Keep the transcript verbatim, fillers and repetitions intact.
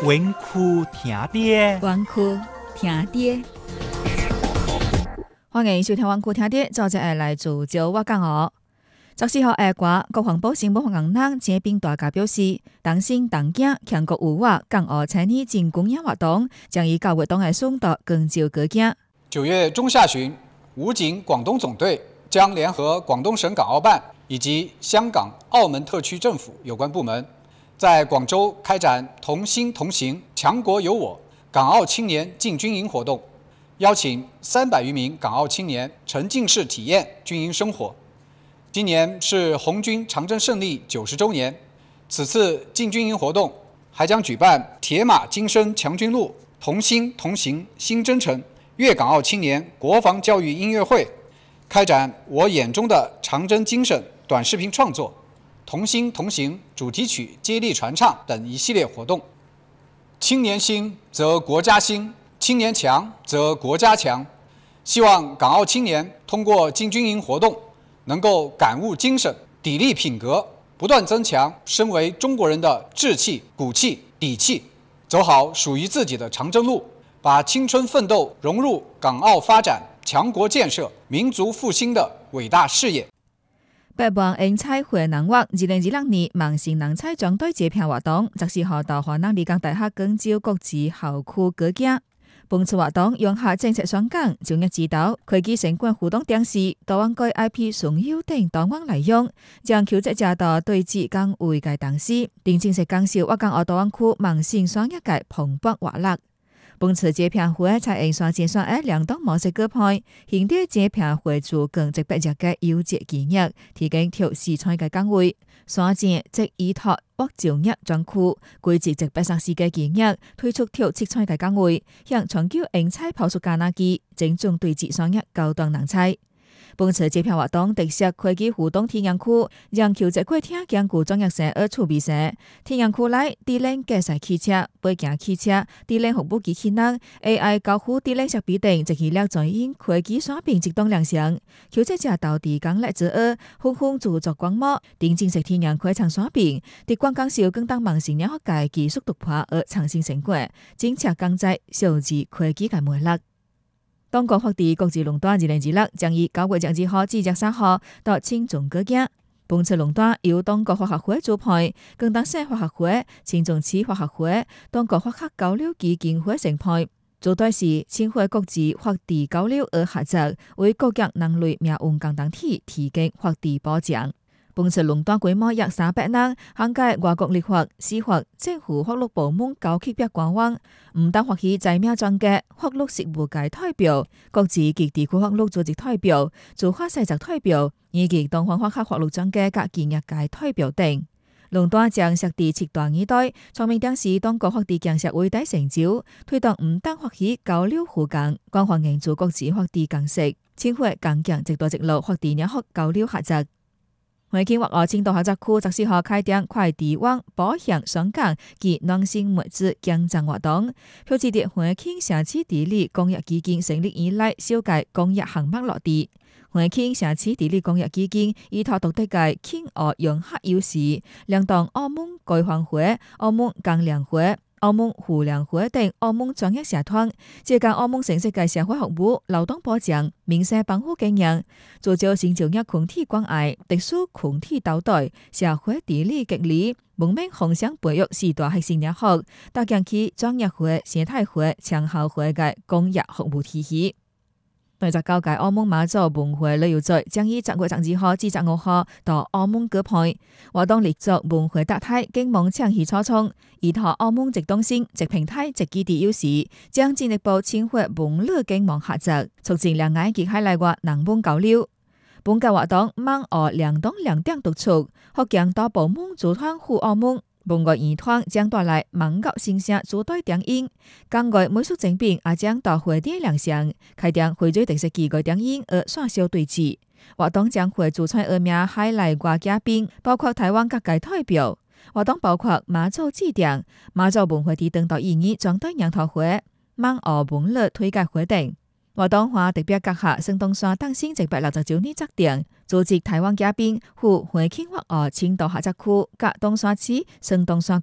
文库听爹， 文库听爹，欢迎收听文库听爹，作者係嚟自招我講我。十四號下歌，國防部新聞發言人謝炳大家表示，當先當驚強國有我港澳參與進攻演活動，將以教活動嘅送到更照個驚。 九月中下旬，武警廣東總隊將聯合廣東省港澳辦以及香港、澳門特區政府有關部門，在廣州開展同心同行、強國有我港澳青年進軍營活動，邀請三百餘名港澳青年沉浸式體驗軍營生活。今年是紅軍長征勝利九十週年，此次進軍營活動還將舉辦鐵馬精神強軍路、同心同行新征程粵港澳青年國防教育音樂會，開展我眼中的長征精神短視頻創作、同心同行主題曲接力傳唱等一系列活動。青年興則國家興，青年強則國家強。希望港澳青年通過進軍營活動，能夠感悟精神、砥礪品格，不斷增強身為中國人的志氣、骨氣、底氣，走好屬於自己的長征路，把青春奮鬥融入港澳發展、強國建設、民族復興的偉大事業。 北望英彩會南灣二零二六年萬盛人彩獎隊揭票活動，十四號到華南理工大學廣州國際校區舉行。本次活動用下正式上崗、專業指導、會計相關互動電視、台灣該 I P 送優等檔案內容，將求職者到對峙崗位嘅當時，並正式介紹我港澳台灣區萬盛雙一嘅蓬勃活力。本次揭票會採用雙節雙嘅兩檔模式舉辦，現地揭票會做更直白日嘅優質技藝，提供調試菜嘅崗位。雙節即依託或專業專區，規則直白實施嘅技藝，推出調切菜嘅崗位，向長久英菜跑出加拿大，正宗對峙雙一高檔人才。本次揭票活動特色會計互動體驗區，讓求職過聽兼顧專業性而處比賽。體驗區內智能駕駛汽車、背鏡汽車、智能服務機器人、A I 交互智能設備等，即係了在因會計雙邊直動亮相。求職者到地港嚟之二，紛紛製作光幕，定正式體驗會場雙邊，地廣講授更當萬盛兩學界技術突破而創新成果，精確講解數字會計嘅魅力。當局發地國際農單二零二六將於九月廿二號至廿三號到青總舉行。本次農單由當局發學會主辦，更當省發學會、青總市發學會、當局發學交流基金會承辦。做對是青會國際發地交流而合作，為各級能類命運共同體提供發地保障。本次農單規模約三百人，涵蓋外國立法、司法、政府法律部門高級別官員，唔單發起在名專家、法律事務界代表、國際及地區法律組織代表、駐法細則代表，以及東方法學法律專家及建業界代表等。農單將設地七段二代，聰明點是當局發地建設偉大成就，推動唔單發起交流互動，廣泛營造國際發地共識，青會更強直道直路發地兩學交流合作。會計國澳青島合作區十四號開展快遞網保險雙港及農信物資競爭活動，標誌着會計城市治理公益基金成立以來首屆公益項目落地。會計城市治理公益基金依託獨特嘅傾澳融合優勢，聯動澳門改革會、澳門工聯會、澳門互聯會等澳門專業社團，借鑒澳門成熟嘅社會服務、勞動保障、民生保護經驗，做咗成就一群體關愛、特殊群體導隊、社會治理激勵、文明互相培育四大核心領域，搭建起專業會、生態會、長效會嘅公益服務體系。對咗交界澳門馬祖文會旅遊節將於十月十二號至十五號到澳門舉辦，活動列作文會搭台經網倡議初衷，依託澳門直通性、直平台、直基地優勢，將進一步深化文旅經網合作，促進兩岸及海內外人文交流。本屆活動網澳兩黨兩點突出，福建多部門組團赴澳門。文藝演團將帶來網絡新聲組隊電影，港外美術精品也將到會店亮相，開展會最特色幾個電影而雙銷對峙。活動將會主催二名海內外嘉賓，包括台灣各界代表。活動包括馬祖祭典、馬祖文會地等到意義專隊研討會、網澳文旅推介會等。活動話特別閣下聖東山當先一百六十九年則定，組織台灣嘉賓赴會傾國澳青島合作區、甲東山市聖東山